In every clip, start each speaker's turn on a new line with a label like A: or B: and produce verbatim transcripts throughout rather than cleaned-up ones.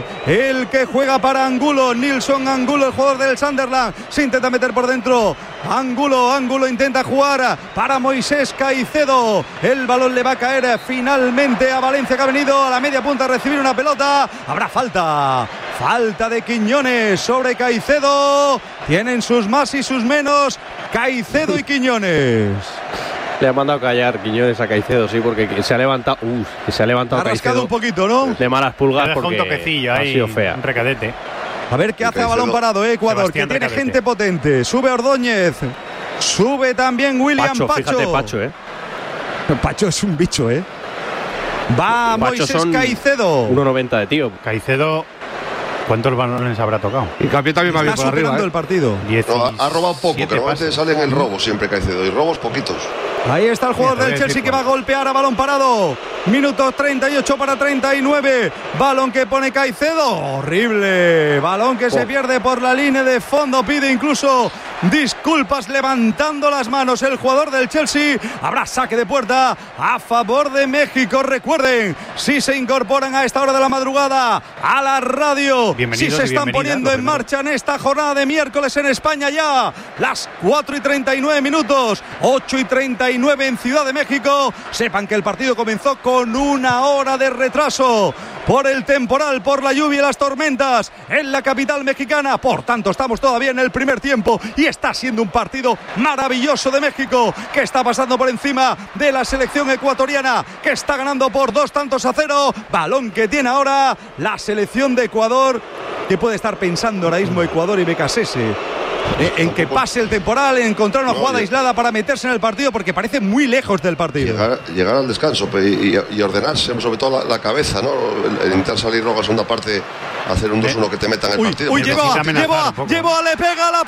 A: Note, el que juega para Angulo, Nilson Angulo, el jugador del Sunderland, se intenta meter por dentro. Angulo, Angulo intenta jugar para Moisés Caicedo. El balón le va a caer finalmente a Valencia, que ha venido a la media punta a recibir una pelota. Habrá falta. Falta de Quiñones sobre Caicedo. Tienen sus más y sus menos Caicedo y Quiñones.
B: Le ha mandado callar Quiñones a Caicedo, sí, porque se ha levantado. Uh, se ha levantado
A: ha rascado
B: Caicedo
A: un poquito, ¿no?
B: De malas pulgas porque
C: un toquecillo ahí,
B: ha sido fea.
C: Un recadete.
A: A ver qué hace a balón parado, ¿eh? Ecuador, Sebastián que tiene Recadete. Gente potente. Sube Ordóñez. Sube también William Pacho.
B: Pacho. Fíjate, Pacho, ¿eh?
A: Pacho es un bicho, ¿eh? Va
B: Pacho
A: Moisés Caicedo.
B: uno noventa de tío.
C: Caicedo, ¿cuántos balones habrá tocado?
D: Y Capi también va bien por arriba, ¿eh?
A: el partido.
E: No, ha, ha robado poco, que normalmente sale en el robo siempre Caicedo, y robos poquitos.
A: Ahí está el jugador del Chelsea que va a golpear a balón parado. Minuto treinta y ocho para treinta y nueve. Balón que pone Caicedo. Horrible. Balón que oh. se pierde por la línea de fondo. Pide incluso disculpas levantando las manos el jugador del Chelsea. Habrá saque de puerta a favor de México. Recuerden, si se incorporan a esta hora de la madrugada a la radio, si se están poniendo en marcha en esta jornada de miércoles en España ya, las cuatro y treinta y nueve minutos, ocho y treinta y nueve en Ciudad de México, sepan que el partido comenzó con una hora de retraso por el temporal, por la lluvia y las tormentas en la capital mexicana. Por tanto, estamos todavía en el primer tiempo y está siendo un partido maravilloso de México, que está pasando por encima de la selección ecuatoriana, que está ganando por dos tantos a cero. Balón que tiene ahora la selección de Ecuador, que puede estar pensando ahora mismo Ecuador y Becasese en que pase el temporal, en encontrar una no, jugada llegar, aislada para meterse en el partido, porque parece muy lejos del partido.
E: Llegar, llegar al descanso y, y, y ordenarse, sobre todo la, la cabeza, ¿no? El, el intentar salir luego a la segunda parte, hacer un dos uno que te meta en el
A: uy,
E: partido.
A: Uy, lleva, lleva, lleva, le pega la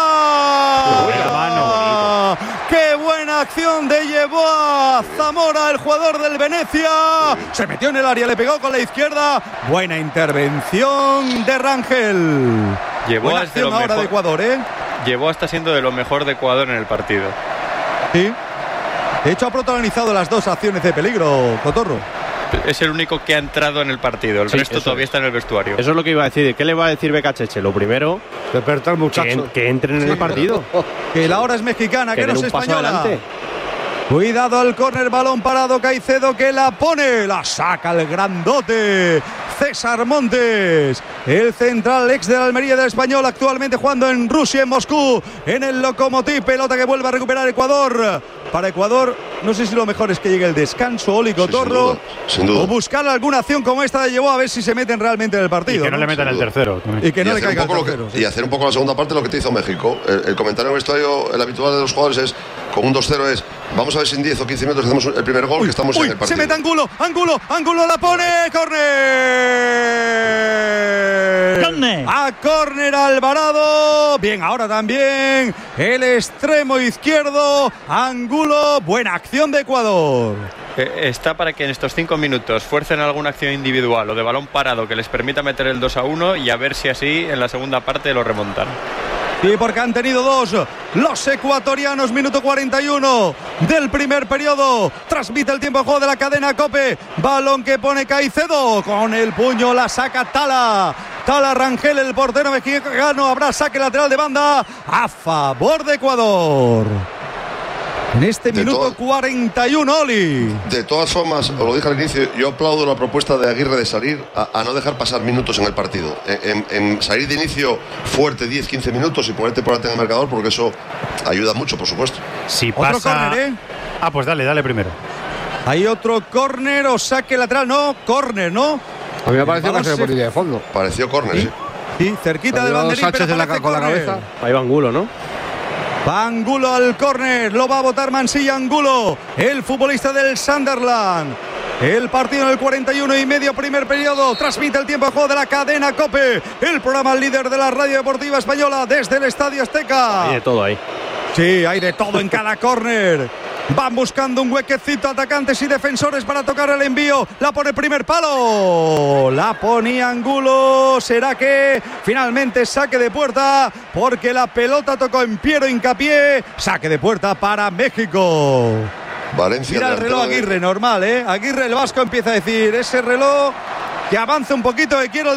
A: parada.
C: Buena mano,
A: ¡qué buena acción de llevó a Zamora, el jugador del Venecia! Sí. Se metió en el área, le pegó con la izquierda. Buena intervención de Rangel.
F: Llevó
A: buena acción ahora mejor. de Ecuador, ¿eh?
F: Llevó hasta siendo de lo mejor de Ecuador en el partido.
A: Sí. De hecho, ha protagonizado las dos acciones de peligro, Cotorro.
F: Es el único que ha entrado en el partido. El sí, resto todavía es. está en el vestuario.
B: Eso es lo que iba a decir. ¿Qué le va a decir Becacheche? Lo primero,
D: despertar muchachos.
B: Que, que entren sí. en el partido.
A: Que la hora es mexicana, que, que no es española.
B: Adelante.
A: Cuidado al córner, balón parado, Caicedo que la pone, la saca el grandote César Montes, el central ex de la Almería del Español, actualmente jugando en Rusia, en Moscú, en el Lokomotiv. Pelota que vuelve a recuperar Ecuador. Para Ecuador, no sé si lo mejor es que llegue el descanso, Oli Cotorro, sí, sin duda, sin duda. o buscar alguna acción como esta de Llevó, a ver si se meten realmente en el partido.
C: Y que no, ¿no? le metan el tercero.
A: Y que no le caiga el
E: tercero. Que, sí. Y hacer un poco la segunda parte lo que te hizo México. El, el comentario en el vestuario, el habitual de los jugadores es, con un dos cero es, vamos a ver si en diez o quince minutos hacemos el primer gol, uy, que estamos uy, en el partido.
A: Se mete Angulo, Angulo, Angulo la pone, córner.
G: ¿Dónde?
A: A córner Alvarado. Bien, ahora también el extremo izquierdo, Angulo. Buena acción de Ecuador.
F: Está para que en estos cinco minutos fuercen alguna acción individual o de balón parado que les permita meter el dos a uno y a ver si así en la segunda parte lo remontan.
A: Y porque han tenido dos los ecuatorianos. Minuto cuarenta y uno del primer periodo. Transmite el tiempo de juego de la cadena COPE. Balón que pone Caicedo. Con el puño la saca Tala. Tala Rangel, el portero mexicano. Habrá saque lateral de banda a favor de Ecuador. En este de minuto to- cuarenta y uno, Oli.
E: De todas formas, os lo dije al inicio, yo aplaudo la propuesta de Aguirre de salir a, a no dejar pasar minutos en el partido. En, en, en salir de inicio fuerte diez a quince minutos y ponerte por delante en el marcador, porque eso ayuda mucho, por supuesto.
C: Si pasa...
A: Otro córner, ¿eh?
C: Ah, pues dale, dale primero.
A: Hay otro córner o saque lateral. No, córner, ¿no?
D: A mí me pareció que se por línea de fondo.
E: Pareció córner, sí.
A: Sí, sí cerquita del banderín,
D: Sánchez
A: pero
D: la, con la cabeza.
B: Ahí va Angulo, ¿no?
A: Va Angulo al córner, lo va a botar Mansilla Angulo, el futbolista del Sunderland. El partido en el cuarenta y uno y medio, primer periodo. Transmite el tiempo de juego de la cadena COPE, el programa líder de la radio deportiva española desde el Estadio Azteca.
B: Hay de todo ahí.
A: Sí, hay de todo en cada córner. Van buscando un huequecito atacantes y defensores para tocar el envío. La pone primer palo. La ponía Angulo. ¿Será que finalmente saque de puerta? Porque la pelota tocó en Piero Hincapié. Saque de puerta para México.
E: Valencia.
A: Mira el reloj Aguirre, normal, ¿eh? Aguirre, el vasco, empieza a decir ese reloj que avance un poquito, que quiero el